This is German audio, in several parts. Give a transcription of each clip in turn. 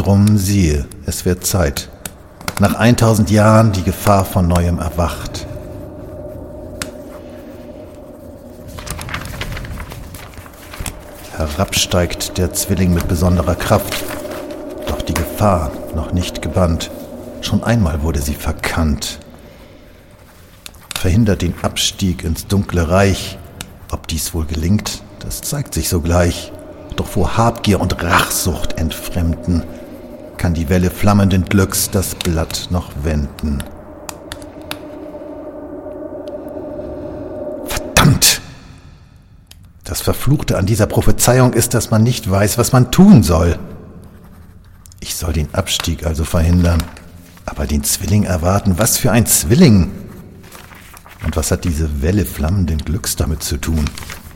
Drum siehe, es wird Zeit. Nach 1000 Jahren die Gefahr von Neuem erwacht. Herabsteigt der Zwilling mit besonderer Kraft. Doch die Gefahr noch nicht gebannt. Schon einmal wurde sie verkannt. Verhindert den Abstieg ins dunkle Reich. Ob dies wohl gelingt, das zeigt sich sogleich. Doch vor Habgier und Rachsucht entfremden, kann die Welle flammenden Glücks das Blatt noch wenden. Verdammt! Das Verfluchte an dieser Prophezeiung ist, dass man nicht weiß, was man tun soll. Ich soll den Abstieg also verhindern, aber den Zwilling erwarten. Was für ein Zwilling! Und was hat diese Welle flammenden Glücks damit zu tun?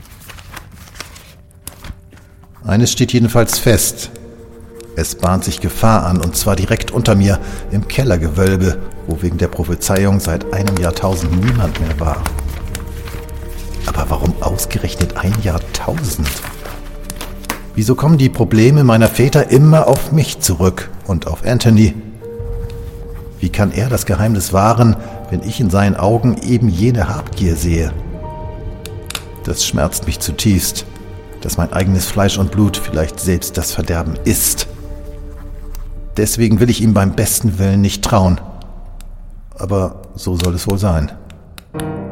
Eines steht jedenfalls fest. Es bahnt sich Gefahr an, und zwar direkt unter mir im Kellergewölbe, wo wegen der Prophezeiung seit einem Jahrtausend niemand mehr war. Aber warum ausgerechnet ein Jahrtausend? Wieso kommen die Probleme meiner Väter immer auf mich zurück und auf Anthony? Wie kann er das Geheimnis wahren, wenn ich in seinen Augen eben jene Habgier sehe? Das schmerzt mich zutiefst, dass mein eigenes Fleisch und Blut vielleicht selbst das Verderben ist. Deswegen will ich ihm beim besten Willen nicht trauen. Aber so soll es wohl sein.